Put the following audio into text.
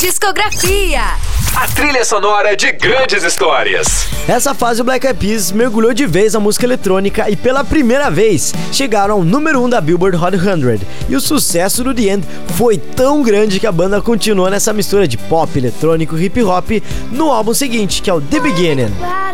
Discografia. A trilha sonora de grandes histórias. Essa fase o Black Eyed Peas mergulhou de vez na música eletrônica e pela primeira vez chegaram ao número 1 da Billboard Hot 100. E o sucesso do The End foi tão grande que a banda continuou nessa mistura de pop, eletrônico e hip hop no álbum seguinte, que é o The Beginning.